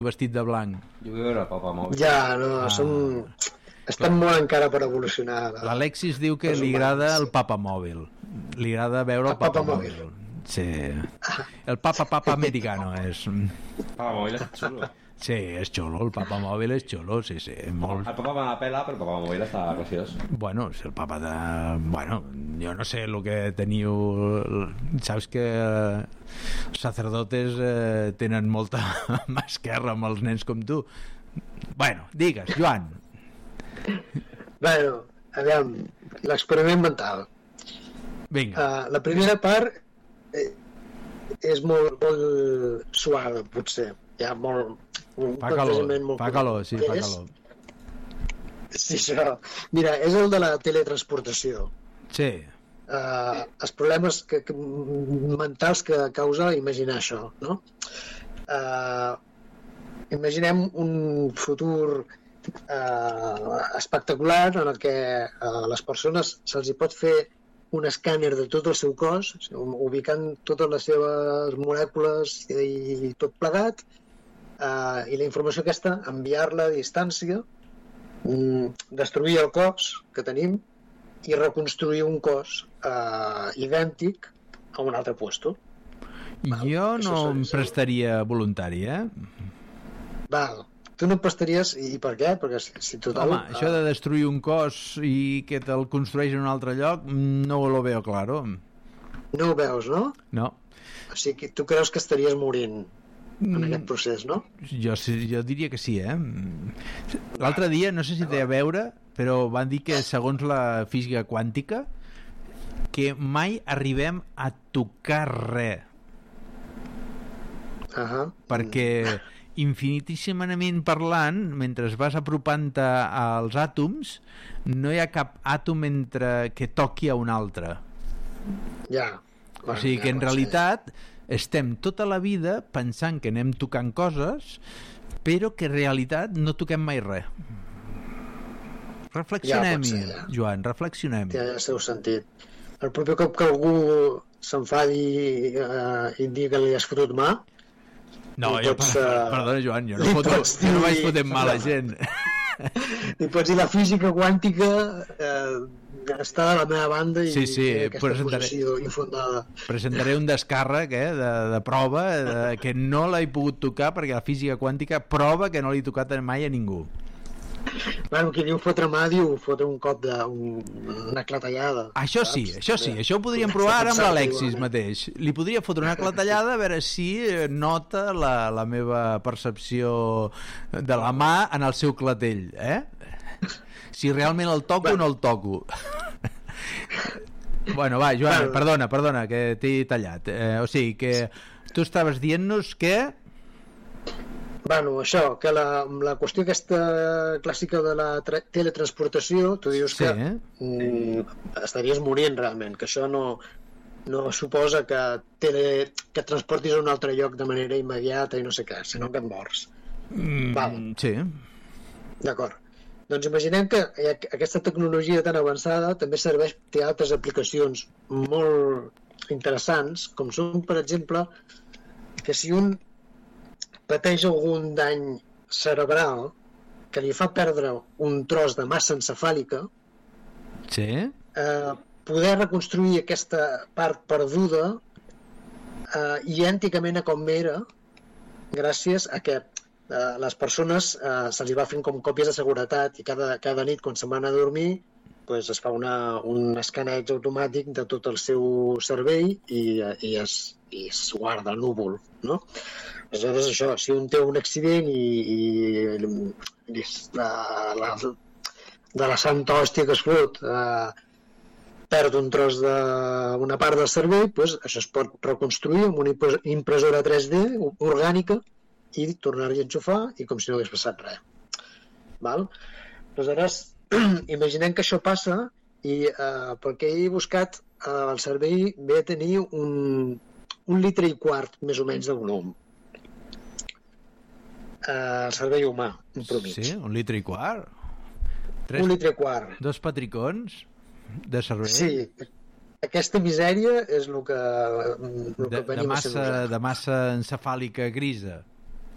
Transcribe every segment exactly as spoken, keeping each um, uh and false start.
vestit de blanc. Jo vull veure el papamòbil. Ja, no, ah. som... Estan molt encara per evolucionar. L'Alexis diu que li agrada el papamòbil. Li agrada veure el, el papamòbil. Papa sí. El papa-papa americano és... Papamòbil és xulo. Sí, és xulo, el papamòbil és xulo, sí, sí. Molt... El papa va a pela, però el papamòbil està graciós. Bueno, si el papa de... Bueno, jo no sé el que teniu... Saps que els sacerdotes eh, tenen molta mà esquerra amb els nens com tu. Bueno, digues, Joan. Bueno, aviam, l'experiment mental. Vinga. Uh, la primera part eh, és molt, molt suave, potser. Ja molt... Fa calor, fa calor, sí, fa calor. Sí, això. Mira, és el de la teletransportació. Sí. Uh, els problemes que, que, mentals que causa imaginar això, no? Uh, imaginem un futur uh, espectacular en el que a uh, les persones se'ls hi pot fer un escàner de tot el seu cos, ubicant totes les seves molècules i tot plegat, uh, i la informació aquesta enviar-la a distància, um, destruir el cos que tenim i reconstruir un cos uh, idèntic a un altre puesto. Jo no em prestaria voluntari, eh? Val. Tu no prestaries, i per què? Perquè si, si total... Home, això de destruir un cos i que te'l construeix en un altre lloc, no lo veo claro. No ho veus, no? No. O sigui, tu creus que estaries morint en aquest procés, no? Jo, jo diria que sí, eh? L'altre dia, no sé si té a veure, però van dir que segons la física quàntica que mai arribem a tocar res. Uh-huh. Perquè infinitíssimament parlant, mentre vas apropant-te als àtoms, no hi ha cap àtom entre que toqui a un altre. Ja. O sigui que en realitat estem tota la vida pensant que anem tocant coses, però que en realitat no toquem mai res. Reflexionem-hi, ja, ja. Joan, reflexionem-hi. Ja, ja sé el sentit. El proper cop que algú s'enfadi eh, i digui que li has fotut mà, no, jo, pots, uh, perdona, Joan, jo no, foto, dir, jo no vaig fotent mal a gent. I pots dir la física quàntica eh, està de la meva banda i sí, sí, aquesta presentaré, posició infundada. Presentaré un descàrrec eh, de, de prova de, que no l'he pogut tocar perquè la física quàntica prova que no l'he tocat mai a ningú. Bueno, qui diu fotre mà diu fotre un cop de un, una clatellada. Això sí, saps? això sí, això ho podríem provar ara amb l'Alexis mateix. Li podria fotre una clatellada a veure si nota la, la meva percepció de la mà en el seu clatell, eh? Si realment el toco o no el toco. Bueno, va, Joan, perdona, perdona, que t'he tallat. Eh, o sigui, que tu estaves dient-nos que... Bueno, això, que la, la qüestió aquesta clàssica de la teletransportació, tu dius sí, que eh? mm, estaries morint realment, que això no, no suposa que, tele, que et transportis a un altre lloc de manera immediata i no sé què, sinó que et mors. Mm, Val. Sí. D'acord. Doncs imaginem que aquesta tecnologia tan avançada també serveix, té altres aplicacions molt interessants, com són, per exemple, que si un pateix algun dany cerebral que li fa perdre un tros de massa encefàlica, sí. eh, poder reconstruir aquesta part perduda eh, idènticament a com era, gràcies a que eh, les persones eh, se'ls va fent com còpies de seguretat i cada, cada nit quan se'n van a dormir pues, es fa una, un escaneig automàtic de tot el seu cervell i, i, es, i es guarda al núvol, no? Aleshores, això, si un té un accident i, i, i la, la, de la santa hòstia que es fot eh, perd un tros d'una part del cervell, doncs això es pot reconstruir amb una impressora tres D orgànica i tornar-hi a enxufar i com si no hagués passat res. Val? Aleshores, imaginem que això passa i eh, perquè he buscat eh, el cervell ve a tenir un, un litre i quart més o menys de volum. Uh, el cervell humà, un promig. Sí, un litre i quart? Tres, un litre i quart. Dos patricons de cervell? Sí, aquesta misèria és el que, el de, que venim de massa, a ser de massa encefàlica grisa.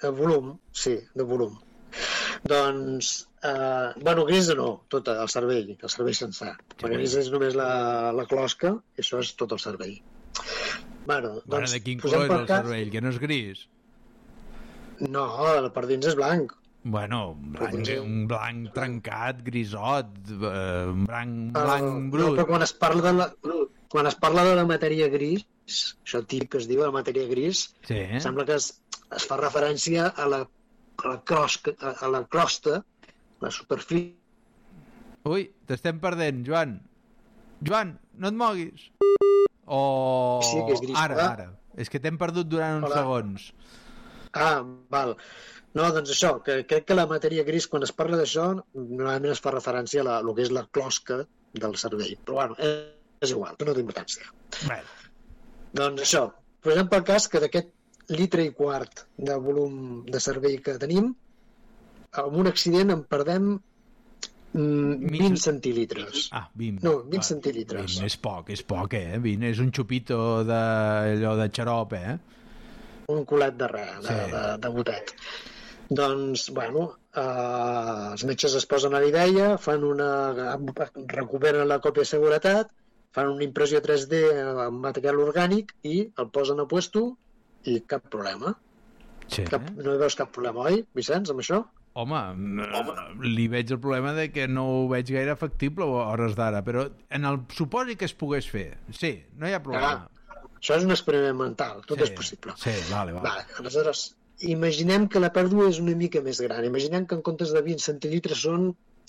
a volum, sí, de volum. Doncs, eh, bueno, grisa no, tota, el cervell, el cervell sencer. Sí, perquè grisa és només la, la closca, i això és tot el cervell. Bueno, doncs, bueno, de quin color és el cas... cervell, que no és gris? No, per dins és blanc. Bueno, un blanc, un blanc trencat, grisot, eh, un blanc, blanc uh, brut. No, però quan es parla de la, quan es parla de la matèria gris, això típic que es diu, la matèria gris, sí. Sembla que es, es fa referència a la, a la, closca, a la crosta, la superfície. Ui, t'estem perdent, Joan. Joan, no et moguis. Oh, sí, que és gris, ara, clar. ara. És que t'hem perdut durant uns Hola. segons. Ah, val. No, doncs això, que crec que la matèria gris, quan es parla d'això, normalment es fa referència a la, el que és la closca del cervell. Però, bueno, és, és igual, no té importància. Bé. Doncs això, posem pel cas que d'aquest litre i quart de volum de cervell que tenim, amb un accident en perdem mm, vint centilitres. Ah, vint. No, vint ah, centilitres. vint és poc, és poc, eh? vint és un xupito d'allò de xarop, eh? Un culet de res, de, sí. de, de botet. Doncs, bueno, eh, els metges es posen a l'idea, fan una... recuperen la còpia de seguretat, fan una impressió tres D amb material orgànic i el posen a puesto i cap problema. Sí. Cap, no hi veus cap problema, oi, Vicenç, amb això? Home, Home, li veig el problema de que no ho veig gaire factible a hores d'ara, però en el supòsit que es pogués fer, sí, no hi ha problema. Ah, això és un experiment mental, tot sí, és possible. Sí, vale, vale. vale. Aleshores, imaginem que la pèrdua és una mica més gran. Imaginem que en comptes de vint centilitres són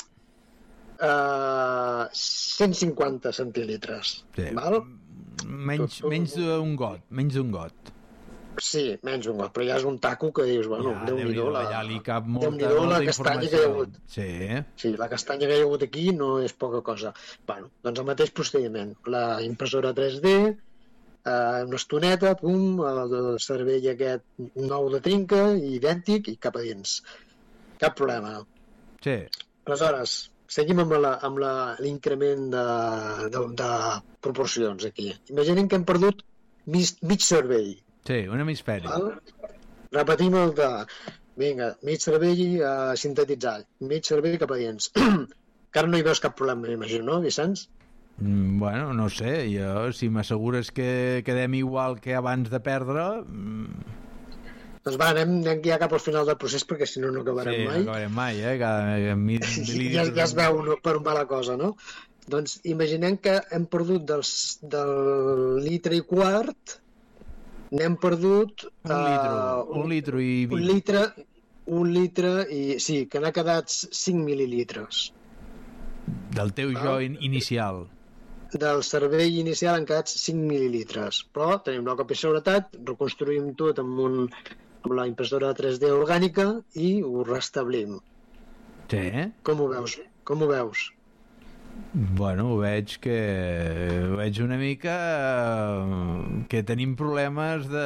uh, cent cinquanta centilitres. Sí. Val? Menys, menys d'un got, menys d'un got. Sí, menys d'un got, però ja és un taco que dius, bueno, ja, Déu-n'hi-do, la, ja li cap molta, Déu-n'hi-do la molta castanya que hi ha hagut. Sí. Sí, la castanya que hi ha hagut aquí no és poca cosa. Bueno, doncs el mateix procediment. La impressora tres D, Uh, una estoneta, pum, el, el cervell aquest nou de trinca, idèntic, i cap a dins. Cap problema. Sí. Aleshores, seguim amb la, amb la, l'increment de, de, de proporcions aquí. Imaginem que hem perdut mig, mig cervell. Sí, un hemisferi. Val? Repetim el de... Vinga, mig cervell uh, sintetitzat, mig cervell cap a dins. Encara no hi veus cap problema, m'imagino, no, Vicenç? Bueno, no sé, jo, si m'assegures que quedem igual que abans de perdre... Doncs va, anem, anem ja cap al final del procés, perquè si no no acabarem sí, mai. Sí, no acabarem mai, eh? Cada... ja, ja es veu no, per on va la cosa, no? Doncs imaginem que hem perdut dels, del litre i quart, n'hem perdut... Un litre, uh, un, un litre i vint. Un litre, un litre i... Sí, que n'ha quedat cinc mil·lilitres. Del teu jo in inicial. Del cervell inicial han quedat cinc mil·lilitres, però tenim la còpia de seguretat, reconstruïm tot amb, un, amb la impressora tres D orgànica i ho restablim. Sí. Com ho veus? Com ho veus? Bueno, ho veig que ho veig una mica que tenim problemes de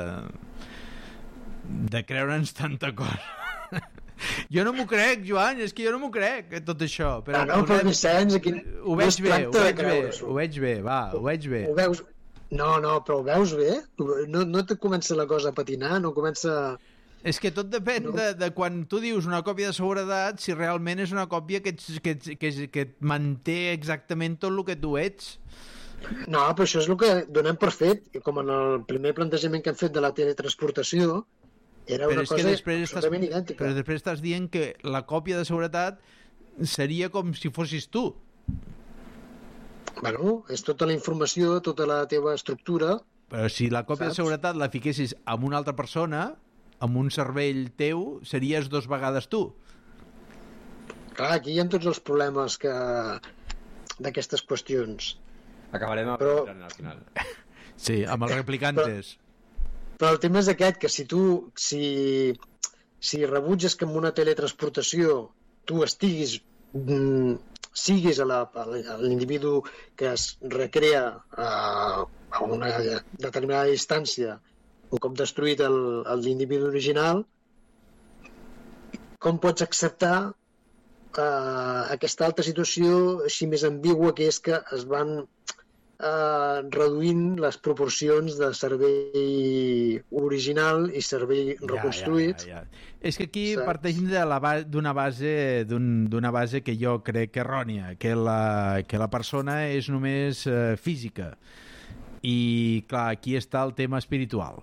de creure'ns tanta cosa. Jo no m'ho crec, Joan, és que jo no m'ho crec, tot això. Però no, no, però Vicenç, aquí ho veig bé, ho veig bé, ho veig bé, va, ho veig bé. Ho veus... No, no, però ho veus bé? No, no te comença la cosa a patinar? No comença... És que tot depèn no. de, de quan tu dius una còpia de seguretat, si realment és una còpia que, ets, que, ets, que, que et manté exactament tot el que tu ets. No, però això és el que donem per fet, com en el primer plantejament que hem fet de la teletransportació, era però una cosa absolutament estàs, idèntica. Però després estàs dient que la còpia de seguretat seria com si fossis tu. Bueno, és tota la informació, tota la teva estructura. Però si la còpia saps? de seguretat la fiquessis amb una altra persona, amb un cervell teu, series dos vegades tu. Clar, aquí hi ha tots els problemes que d'aquestes qüestions. Acabarem però... al final. Sí, amb els replicantes. Però... Però el tema és aquest, que si tu si, si rebutges que amb una teletransportació tu estiguis mm, siguis a, la, a l'individu que es recrea a, a una determinada distància un cop destruït l'individu original, com pots acceptar uh, aquesta altra situació així més ambigua, que és que es van eh, reduint les proporcions de cervell original i cervell reconstruït. Ja, ja, ja. És que aquí Saps? parteixem de la ba- d'una base d'un- d'una base que jo crec errònia, que la, que la persona és només eh, física. I, clar, aquí està el tema espiritual.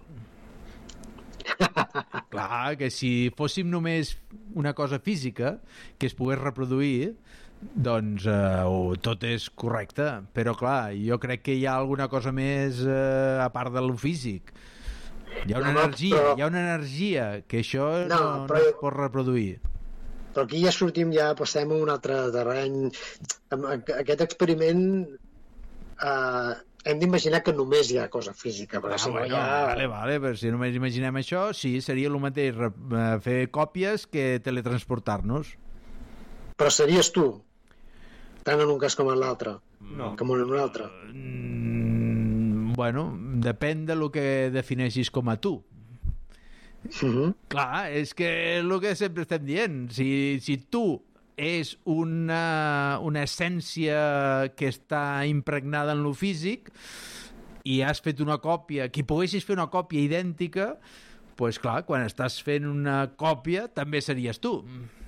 Clar, que si fóssim només una cosa física que es pogués reproduir, doncs eh, oh, tot és correcte, però clar, jo crec que hi ha alguna cosa més eh, a part de lo físic. Hi ha una No, no, energia, però- hi ha una energia que això no, No, no, però- es pot reproduir. Però aquí ja sortim, ja passem a un altre terreny. Amb aqu- Aquest experiment eh, hem d'imaginar que només hi ha cosa física, perquè Ah, si no bueno, hi ha... vale, vale, però si només imaginem això, sí, seria el mateix re- eh, fer còpies que teletransportar-nos. Però series tu, tant en un cas com en l'altre, No. com en un altre. Mm, bueno, depèn de lo que defineixis com a tu. Mhm. Clar, és que el que sempre estem dient, si, si tu és una, una essència que està impregnada en lo físic i has fet una còpia, que poguessis fer una còpia idèntica, pues clar, quan estàs fent una còpia també series tu.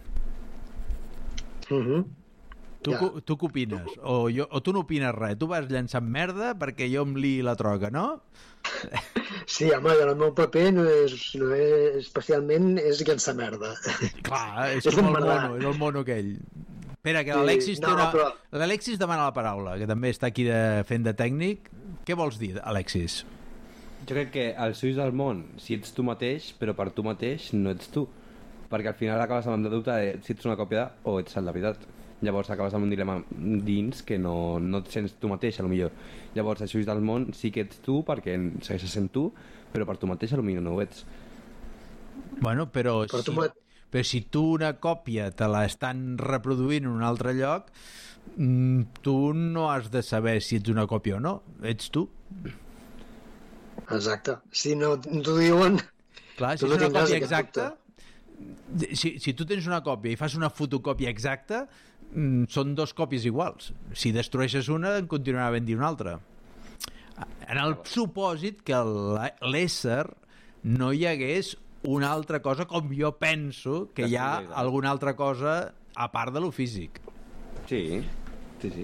Mhm. Tu, Ja. yeah. tu què opines? O, jo, o tu no opines res? Tu vas llançant merda perquè jo em li la troca, no? Sí, home, el meu paper no és, no és especialment és llançar merda. Clar, és És com un el verdad. mono, és el mono aquell. Espera, que Sí, l'Alexis té no, una... però- L'Alexis demana la paraula, que també està aquí de... fent de tècnic. Què vols dir, Alexis? Jo crec que els ulls del món, si ets tu mateix, però per tu mateix no ets tu. Perquè al final acabes amb el dubte de si ets una còpia de, o ets el de veritat. Llavors acabes amb un dilema dins que no, no et sents tu mateix, a lo millor. Llavors, els ulls del món sí que ets tu perquè segueixes sent tu, però per tu mateix a lo millor no ho ets. Bueno, però, Però si, tu mat- però si tu una còpia te la estan reproduint en un altre lloc, mm, tu no has de saber si ets una còpia o no. Ets tu. Exacte. Si no t'ho diuen... Clar, si Tu no és una tindràs còpia aquest exacta, si, si tu tens una còpia i fas una fotocòpia exacta, mm, són dos còpies iguals. Si destrueixes una, en continuarà havent-hi una altra. En el supòsit que l'e- l'ésser no hi hagués una altra cosa, com jo penso que hi ha Casualitat. alguna altra cosa a part de lo físic. Sí, sí, sí.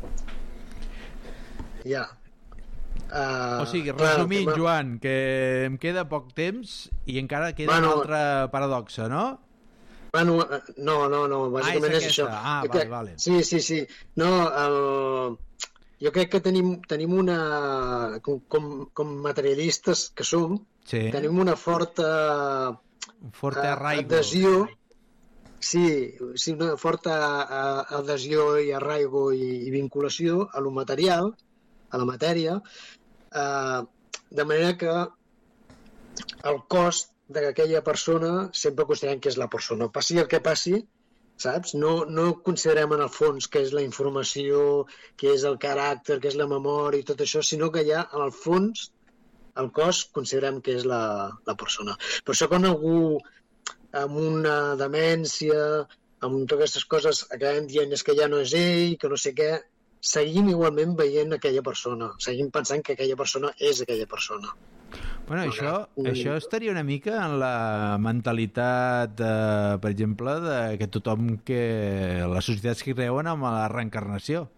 Ja. Uh, O sigui, clar, resumint, el tema- Joan, que em queda poc temps i encara queda Bueno, una altra paradoxa, no? Bueno, eh, no, no, no, bàsicament és és, això. aquesta. Ah, Jo vale, crec- vale. Sí, sí, sí. No, el... jo crec que tenim, tenim una... Com, com, com materialistes que som, Sí, tenim una forta un fort eh, arraigo. adhesió, sí, sí, una forta eh, adhesió i arraigo i, i vinculació a lo material, a la matèria, eh, de manera que el cost d'aquella persona sempre considerem que és la persona. Passi el que passi, saps? No, no considerem en el fons que és la informació, que és el caràcter, que és la memòria i tot això, sinó que ja en el fons el cos considerem que és la, la persona. Per això quan algú amb una demència, amb totes aquestes coses, acabem dient és que ja no és ell, que no sé què, seguim igualment veient aquella persona, seguim pensant que aquella persona és aquella persona. Bueno, això, Mm. això estaria una mica en la mentalitat, eh, per exemple, de que tothom que... les societats que creuen amb la reencarnació.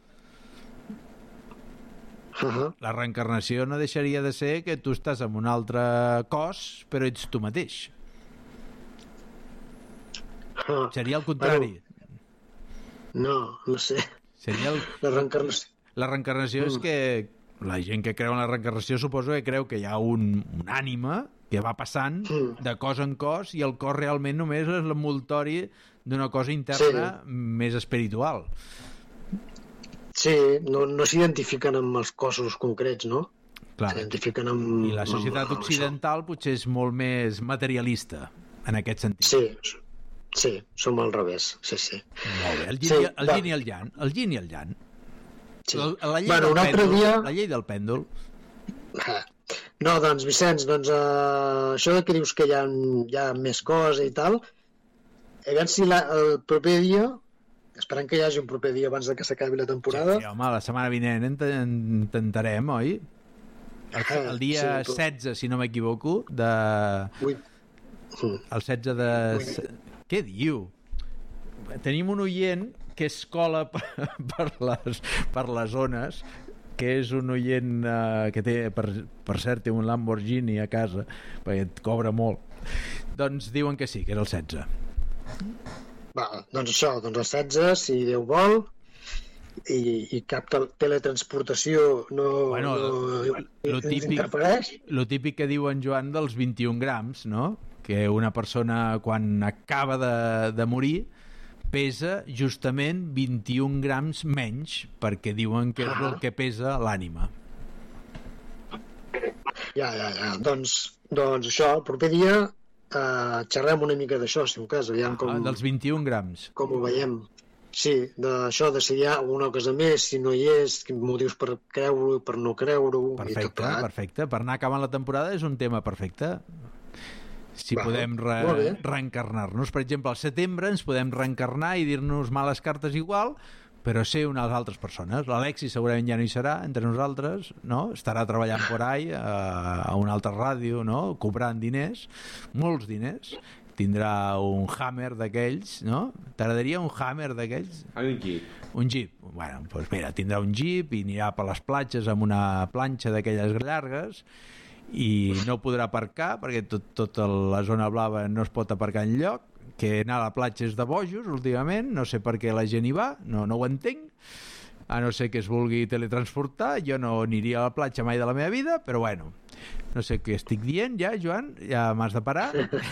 Uh -huh. La reencarnació no deixaria de ser que tu estàs en un altre cos, però ets tu mateix. Uh, Seria el contrari. no, no sé. Seria el... La reencarnació. La reencarnació és Mm. que la gent que creu en la reencarnació suposo que creu que hi ha un, un ànima que va passant Mm. de cos en cos i el cos realment només és l'envoltori d'una cosa interna més espiritual. Sí, no, no s'identifiquen amb els cossos concrets, no? Clar. S'identifiquen amb... I la societat amb, amb occidental potser és molt més materialista en aquest sentit. això. Sí, sí, som al revés, sí, sí. Molt bé. El yin, Sí, i- el va. yin i el yang. El yin i el yang. sí. La, la, llei Bueno, del un altre pèndol, dia... la llei del pèndol. Ah. No, doncs, Vicenç, doncs, uh, això de que dius que hi ha, hi ha més coses i tal, a veure si la, el proper dia esperem que hi hagi un proper dia abans de que s'acabi la temporada. Sí, sí, home, la setmana vinent int- intentarem, oi? El, el dia Sí, però- setze, si no m'equivoco, de... Vull... El setze de... Què diu? Tenim un oient que es cola per, per, les, per les zones, que és un oient eh, que té, per, per cert, té un Lamborghini a casa, perquè et cobra molt. Doncs diuen que sí, que és el setze. Va, doncs això, doncs el setze, si Déu vol, i, i cap tel teletransportació no, Bueno, no lo, lo, ens típic, interfereix. lo típic que diu en Joan dels vint-i-un grams, no? Que una persona, quan acaba de, de morir, pesa justament vint-i-un grams menys, perquè diuen que és el que pesa l'ànima. Ja, ja, ja. Doncs, doncs això, el proper dia eh, xerrem una mica d'això, si un cas, aviam com, Ah, dels vint-i-un grams. com ho veiem. Sí, d'això, de si hi ha alguna cosa més, si no hi és, quins motius per creure-ho i per no creure-ho. i tot Perfecte, plegat. perfecte. Per anar acabant la temporada és un tema perfecte. Si Val, podem re molt bé. reencarnar-nos. Per exemple, al setembre ens podem reencarnar i dir-nos males cartes igual, però ser unes altres persones. L'Alexi segurament ja no hi serà entre nosaltres, no? Estarà treballant por ahí a, a una altra ràdio, no? Cobrant diners, molts diners. Tindrà un Hammer d'aquells, no? T'agradaria un Hammer d'aquells? A mi un jeep. Un jeep. Bueno, doncs mira, tindrà un jeep i anirà per les platges amb una planxa d'aquelles llargues i no podrà aparcar perquè tot, tota la zona blava no es pot aparcar enlloc, que anar a la platja és de bojos últimament, no sé per què la gent hi va, no, no ho entenc, a no ser que es vulgui teletransportar. Jo no aniria a la platja mai de la meva vida, però bueno, no sé què estic dient ja, Joan, ja m'has de parar.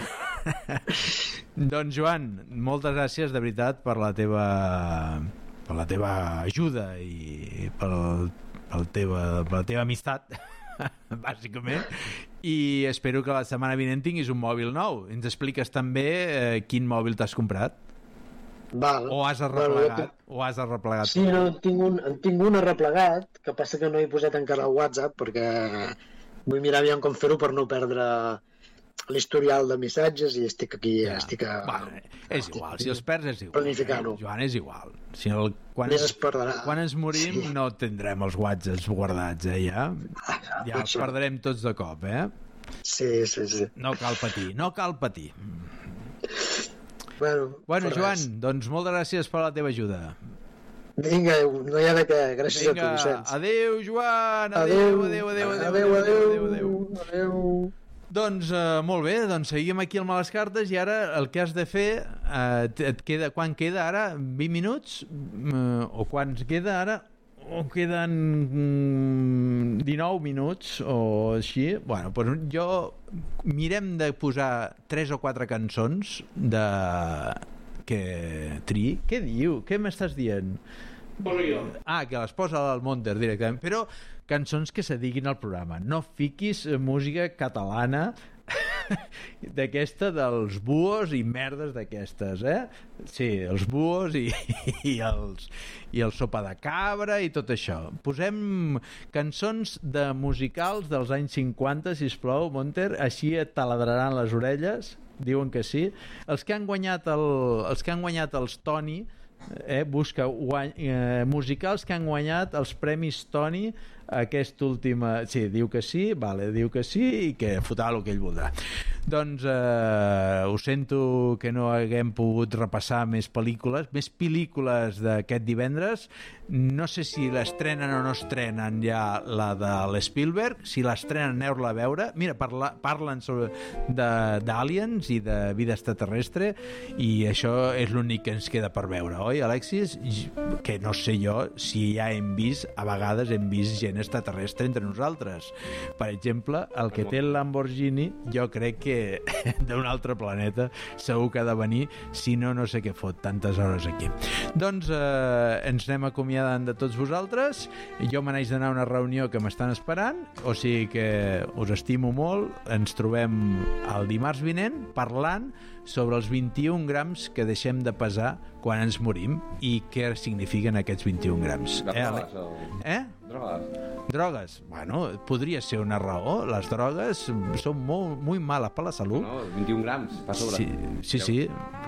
Doncs Joan, moltes gràcies de veritat per la teva per la teva ajuda i pel, pel teva, per la teva amistat bàsicament, i espero que la setmana vinent tinguis un mòbil nou. Ens expliques també eh, quin mòbil t'has comprat Val. o has arreplegat, o has arreplegat. Sí, no, en tinc, un, en tinc un arreplegat, que passa que no he posat encara el WhatsApp perquè vull mirar aviam com fer-ho per no perdre l'historial de missatges i estic aquí, Ja. estic a... Bueno, és igual, si els perds és igual, Planificant-ho. eh? Joan, és igual. Si el, quan, Més es perdrà. quan ens morim Sí. no tindrem els whatsapps guardats, eh, ja? Ja els Això. perdrem tots de cop, eh? Sí, sí, sí. No cal patir, no cal patir. Bueno, Bueno, per Joan, res. doncs moltes gràcies per la teva ajuda. Vinga, no hi ha de què. Gràcies Vinga, a tu, Vicenç. adéu, Joan, adéu, adéu, adéu, adéu, adéu, adéu, adéu. adéu. Doncs uh, molt bé, doncs seguim aquí al Males Cartes i ara el que has de fer, uh, et queda, quan queda ara? vint minuts? Uh, o quants queda ara? O queden mm, dinou minuts o així? Bueno, doncs jo mirem de posar tres o quatre cançons de... que tri... Què diu? Què m'estàs dient? Ah, que les posa al Monter directament, però cançons que se diguin al programa, no fiquis música catalana d'aquesta dels buos i merdes d'aquestes, eh? Sí, els buos i, i els i el sopa de cabra i tot això. Posem cançons de musicals dels anys cinquanta, sisplau, Monter, així et taladraran les orelles. Diuen que sí. Els que han guanyat el, els que han guanyat els Tony, eh, busca guany, eh, musicals que han guanyat els premis Tony aquesta última... Sí, diu que sí, vale, diu que sí i que fotrà el que ell voldrà. Doncs eh, ho sento que no haguem pogut repassar més pel·lícules, més pel·lícules d'aquest divendres. No sé si l'estrenen o no estrenen ja la de l'Spielberg. Si l'estrenen, aneu-la a veure. Mira, parla, parlen sobre d'aliens i de vida extraterrestre i això és l'únic que ens queda per veure, oi, Alexis? Que no sé jo si ja hem vist, a vegades hem vist gent extraterrestre entre nosaltres. Per exemple, el que té el Lamborghini, jo crec que d'un altre planeta segur que ha de venir, si no, no sé què fot tantes hores aquí. Doncs eh, ens anem acomiadant de tots vosaltres. Jo me n'haig d'anar a una reunió que m'estan esperant, o sigui que us estimo molt. Ens trobem el dimarts vinent parlant sobre els vint-i-un grams que deixem de pesar quan ens morim i què signifiquen aquests vint-i-un grams. De Eh, drogues, Ale? o... Eh? Drogues. Drogues? Bueno, podria ser una raó. Les drogues són molt, molt males per la salut. No, vint-i-un grams, per sobre. Sí, sí, sí.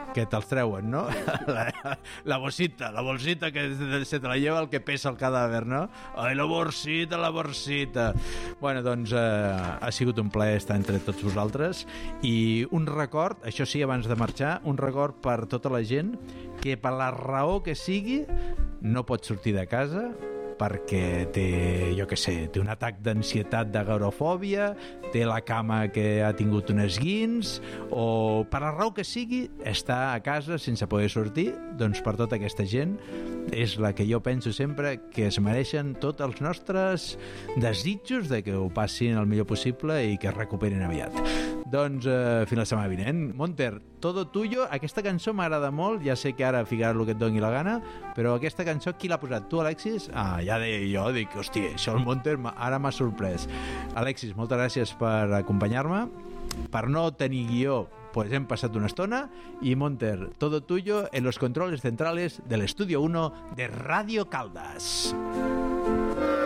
que te'ls treuen, no? La, la bolsita, la bolsita que se te la lleva el que pesa el cadàver, no? Ai, la borsita, la borsita. Bueno, doncs eh, ha sigut un plaer estar entre tots vosaltres i un record, això sí, abans de marxar, un record per tota la gent que per la raó que sigui no pot sortir de casa perquè té, jo què sé, té un atac d'ansietat, d'agorafòbia, té la cama que ha tingut un esguins, o per la raó que sigui, està a casa sense poder sortir, doncs per tota aquesta gent és la que jo penso sempre que es mereixen tots els nostres desitjos de que ho passin el millor possible i que es recuperin aviat. Doncs eh, fins la setmana vinent. Monter, todo tuyo. Aquesta cançó m'agrada molt, ja sé que ara ficar el que et doni la gana, però aquesta cançó qui l'ha posat? Tu, Alexis? Ah, ja deia jo, dic, hòstia, això el Monter ara m'ha sorprès. Alexis, moltes gràcies per acompanyar-me. Per no tenir guió, pues hem passat una estona, i Monter, todo tuyo en los controles centrales del Estudio uno de Radio Caldas.